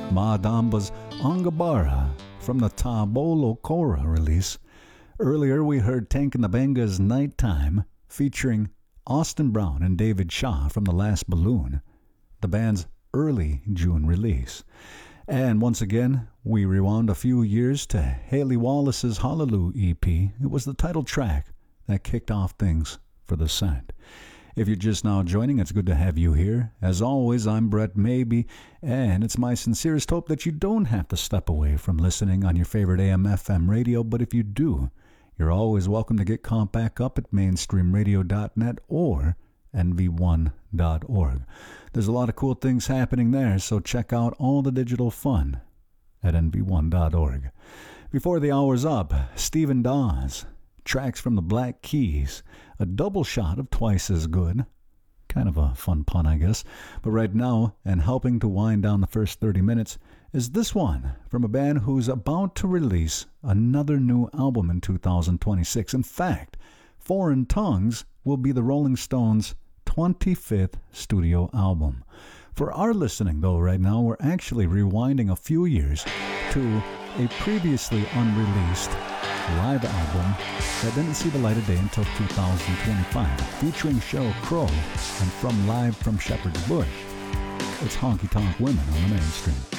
Madamba's Angabara from the Tabolo Cora release. Earlier we heard Tank and the Banga's Nighttime featuring Austin Brown and David Shaw from The Last Balloon, the band's early June release. And once again, we rewound a few years to Haley Wallace's Hallelujah EP. It was the title track that kicked off things for The Scent. If you're just now joining, it's good to have you here. As always, I'm Brett Maybe, and it's my sincerest hope that you don't have to step away from listening on your favorite AM/FM radio, but if you do, you're always welcome to get caught back up at mainstreamradio.net or nv1.org. There's a lot of cool things happening there, so check out all the digital fun at nv1.org. Before the hour's up, Stephen Dawes, tracks from the Black Keys, a double shot of Twice as Good. Kind of a fun pun, I guess. But right now, and helping to wind down the first 30 minutes, is this one from a band who's about to release another new album in 2026. In fact, Foreign Tongues will be the Rolling Stones' 25th studio album. For our listening, though, right now, we're actually rewinding a few years to a previously unreleased live album that didn't see the light of day until 2025, featuring Sheryl Crow and Live from Shepherd's Bush. It's Honky Tonk Women on the Mainstream.